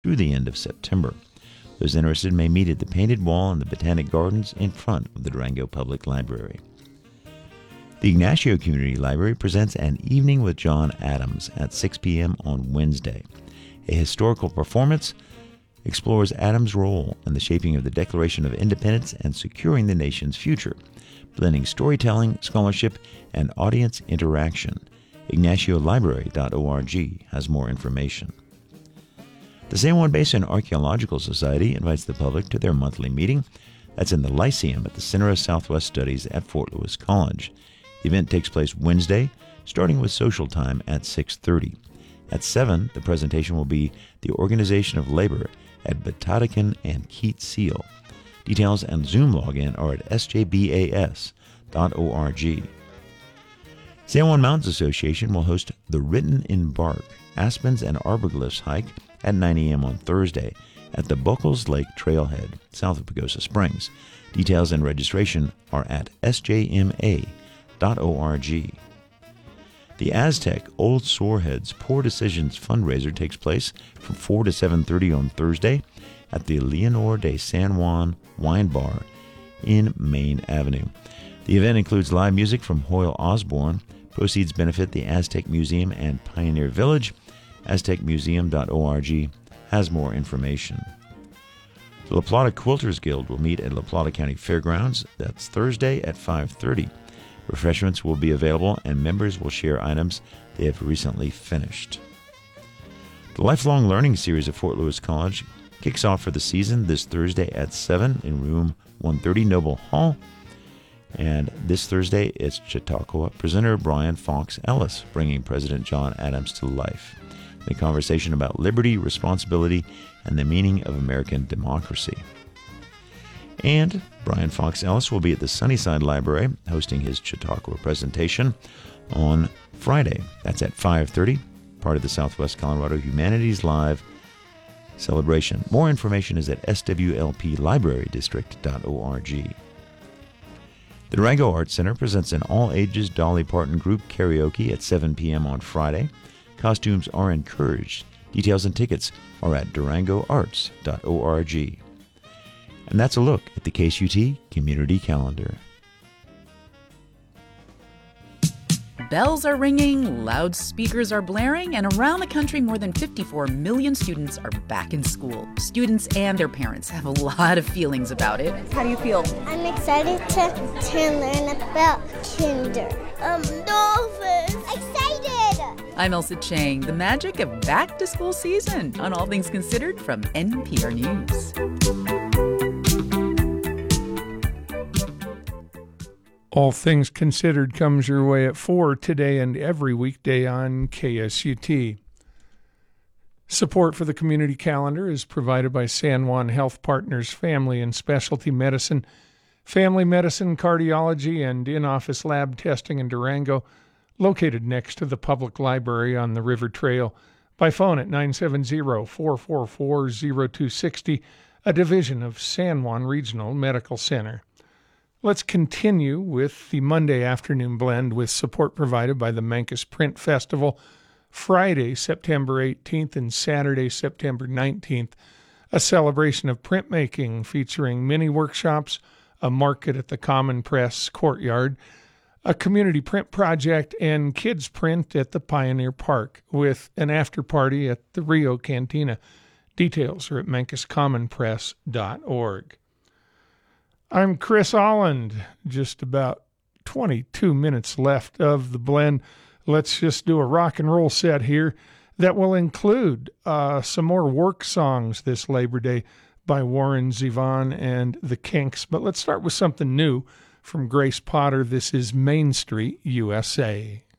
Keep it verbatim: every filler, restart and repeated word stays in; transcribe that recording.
through the end of September. Those interested may meet at the Painted Wall in the Botanic Gardens in front of the Durango Public Library. The Ignacio Community Library presents An Evening with John Adams at six p.m. on Wednesday. A historical performance explores Adams' role in the shaping of the Declaration of Independence and securing the nation's future, blending storytelling, scholarship, and audience interaction. ignacio library dot org has more information. The San Juan Basin Archaeological Society invites the public to their monthly meeting. That's in the Lyceum at the Center of Southwest Studies at Fort Lewis College. The event takes place Wednesday, starting with social time at six thirty. At seven, the presentation will be The Organization of Labor at Batatican and Keat Seal. Details and Zoom login are at s j b a s dot org. San Juan Mountains Association will host the Written in Bark Aspens and Arborglyphs hike at nine a.m. on Thursday at the Buckles Lake Trailhead, south of Pagosa Springs. Details and registration are at s j m a dot org. The Aztec Old Soreheads Poor Decisions fundraiser takes place from four to seven thirty on Thursday at the Leonor de San Juan Wine Bar in Main Avenue. The event includes live music from Hoyle Osborne. Proceeds benefit the Aztec Museum and Pioneer Village. aztec museum dot org has more information. The La Plata Quilters Guild will meet at La Plata County Fairgrounds. That's Thursday at five thirty. Refreshments will be available and members will share items they have recently finished. The Lifelong Learning Series at Fort Lewis College kicks off for the season this Thursday at seven in room one thirty Noble Hall. And this Thursday, it's Chautauqua presenter Brian Fox Ellis bringing President John Adams to life in a conversation about liberty, responsibility, and the meaning of American democracy. And Brian Fox Ellis will be at the Sunnyside Library hosting his Chautauqua presentation on Friday. That's at five thirty, part of the Southwest Colorado Humanities Live celebration. More information is at s w l p library district dot org. The Durango Arts Center presents an all-ages Dolly Parton group karaoke at seven p.m. on Friday. Costumes are encouraged. Details and tickets are at durango arts dot org. And that's a look at the K S U T Community Calendar. Bells are ringing, loudspeakers are blaring, and around the country more than fifty-four million students are back in school. Students and their parents have a lot of feelings about it. How do you feel? I'm excited to, to learn about kinder. Um, dolphins! Excited! I'm Elsa Chang, the magic of back-to-school season on All Things Considered from N P R News. All Things Considered comes your way at four today and every weekday on K S U T. Support for the community calendar is provided by San Juan Health Partners Family and Specialty Medicine, Family Medicine, Cardiology, and in-office lab testing in Durango, located next to the public library on the River Trail. By phone at nine seven zero, four four four, zero two six zero, a division of San Juan Regional Medical Center. Let's continue with the Monday afternoon blend with support provided by the Mancos Print Festival, Friday, September eighteenth and Saturday, September nineteenth, a celebration of printmaking featuring mini workshops, a market at the Common Press Courtyard, a community print project, and kids print at the Pioneer Park with an after party at the Rio Cantina. Details are at mancos common press dot org. I'm Chris Holland, just about twenty-two minutes left of the blend. Let's just do a rock and roll set here that will include uh, some more work songs this Labor Day by Warren Zevon and the Kinks. But let's start with something new from Grace Potter. This is Main Street, U S A.